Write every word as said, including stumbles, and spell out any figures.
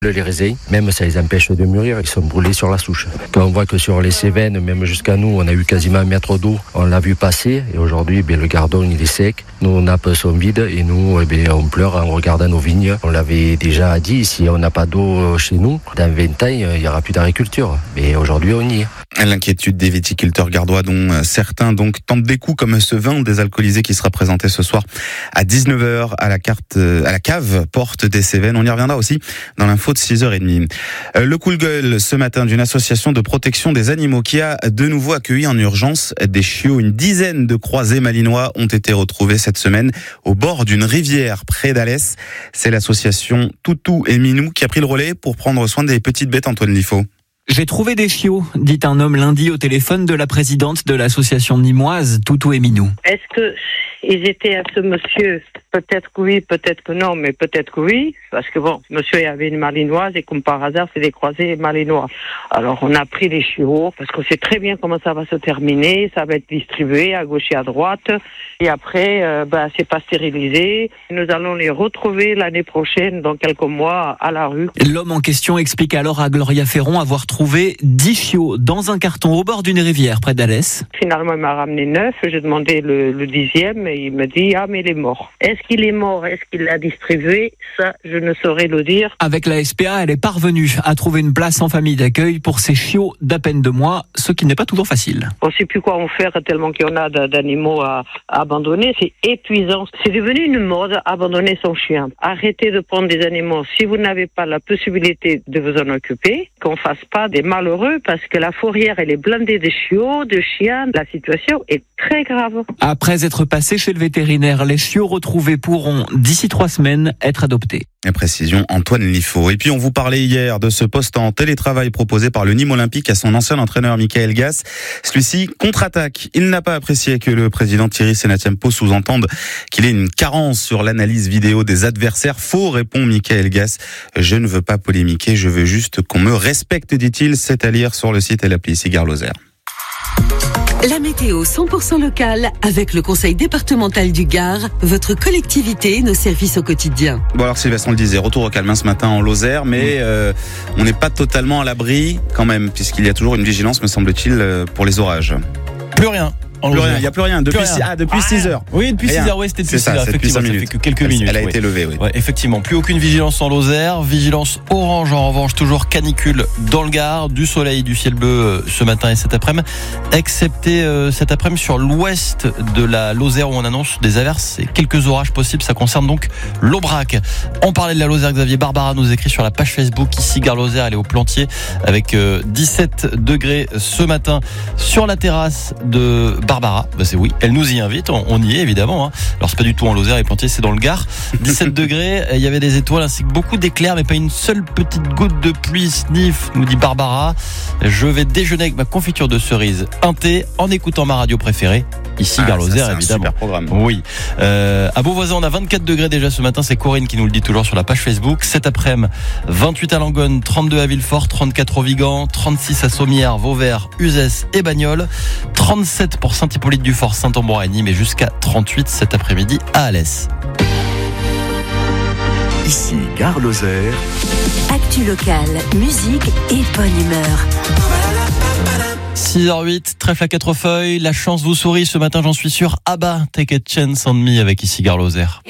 Les raisins, même ça les empêche de mûrir, ils sont brûlés sur la souche. Quand on voit que sur les Cévennes, même jusqu'à nous, on a eu quasiment un mètre d'eau, on l'a vu passer, et aujourd'hui, bien, le gardon, il est sec, nos nappes sont vides, et nous, eh bien, on pleure en regardant nos vignes. On l'avait déjà dit, si on n'a pas d'eau chez nous, dans vingt ans, il n'y aura plus d'agriculture. Mais aujourd'hui, on y est. L'inquiétude des viticulteurs gardois, dont certains donc tentent des coups, comme ce vin désalcoolisé qui sera présenté ce soir à dix-neuf heures à la carte, à la cave Porte des Cévennes. On y reviendra aussi dans l'info de six heures trente. Le coup de gueule ce matin d'une association de protection des animaux qui a de nouveau accueilli en urgence des chiots. Une dizaine de croisés malinois ont été retrouvés cette semaine au bord d'une rivière près d'Alès. C'est l'association Toutou et Minou qui a pris le relais pour prendre soin des petites bêtes. Antoine Liffaut. J'ai trouvé des chiots, dit un homme lundi au téléphone de la présidente de l'association nîmoise Toutou et Minou. Est-ce que ils étaient à ce monsieur? Peut-être que oui, peut-être que non, mais peut-être que oui, parce que bon, monsieur avait une malinoise et comme par hasard, c'est des croisés malinois. Alors on a pris les chiots parce qu'on sait très bien comment ça va se terminer, ça va être distribué à gauche et à droite, et après, euh, bah, c'est pas stérilisé. Nous allons les retrouver l'année prochaine, dans quelques mois, à la rue. L'homme en question explique alors à Gloria Ferron avoir trouvé dix chiots dans un carton au bord d'une rivière près d'Alès. Finalement, il m'a ramené neuf, j'ai demandé le, le dixième, et il me dit, ah mais il est mort. Est-ce qu'il est mort? Est-ce qu'il l'a distribué? Ça, je ne saurais le dire. Avec la S P A, elle est parvenue à trouver une place en famille d'accueil pour ces chiots d'à peine deux mois, ce qui n'est pas toujours facile. On ne sait plus quoi en faire tellement qu'il y en a d'animaux à, à abandonner. C'est épuisant. C'est devenu une mode, abandonner son chien. Arrêtez de prendre des animaux si vous n'avez pas la possibilité de vous en occuper. Qu'on ne fasse pas des malheureux parce que la fourrière, elle est blindée de chiots, de chiens. La situation est très grave. Après être passés chez le vétérinaire, les chiots retrouvés pourront, d'ici trois semaines, être adoptés. Et précision, Antoine Liffaut. Et puis on vous parlait hier de ce poste en télétravail proposé par le Nîmes Olympique à son ancien entraîneur Michael Gass. Celui-ci contre-attaque. Il n'a pas apprécié que le président Thierry Senatiempo sous-entende qu'il ait une carence sur l'analyse vidéo des adversaires. Faux, répond Michael Gass. Je ne veux pas polémiquer, je veux juste qu'on me respecte, dit-il. C'est à lire sur le site et l'appli Cigare Lozère. La météo cent pour cent locale avec le conseil départemental du Gard, votre collectivité et nos services au quotidien. Bon alors Sylvestre, on le disait, retour au calme ce matin en Lozère, mais euh, on n'est pas totalement à l'abri quand même, puisqu'il y a toujours une vigilance, me semble-t-il, pour les orages. Plus rien. Plus rien, il n'y a plus rien depuis, plus rien. Ah, depuis ah, six heures. Oui, depuis rien. six heures, oui, c'était depuis six heures. Effectivement, ça fait que quelques minutes. Elle a oui. été levée, oui. Ouais, effectivement, plus aucune vigilance en Lozère. Vigilance orange, en revanche, toujours canicule dans le Gard. Du soleil, du ciel bleu ce matin et cet après-midi. Excepté euh, cet après-midi sur l'ouest de la Lozère où on annonce des averses et quelques orages possibles. Ça concerne donc l'Aubrac. On parlait de la Lozère. Xavier Barbara nous écrit sur la page Facebook ici, Gare Lozère. Elle est au Plantier avec euh, dix-sept degrés ce matin sur la terrasse de Barbara. Bah, c'est oui. Elle nous y invite, on, on y est évidemment. Hein. Alors c'est pas du tout en Lozère, les Plantiers, c'est dans le Gard. dix-sept degrés, il y avait des étoiles ainsi que beaucoup d'éclairs, mais pas une seule petite goutte de pluie. Sniff, nous dit Barbara. Je vais déjeuner avec ma confiture de cerise, un thé, en écoutant ma radio préférée. Ici, ah, Gare Lozère, évidemment. Super programme. Oui. Euh, à Beauvoisin, on a vingt-quatre degrés déjà ce matin. C'est Corinne qui nous le dit toujours sur la page Facebook. Cet après-midi, vingt-huit à Langonne, trente-deux à Villefort, trente-quatre au Vigan, trente-six à Sommières, Vauvert, Uzès et Bagnoles, trente-sept pour Saint-Hippolyte-du-Fort, Saint-Ambrois et Nîmes, et jusqu'à trente-huit cet après-midi à Alès. Ici, Gare Lozère. Actu locale, musique et bonne humeur. six heures huit, trèfle à quatre feuilles, la chance vous sourit ce matin, j'en suis sûr. Abba, Take a Chance on Me avec ici Gare Lozère.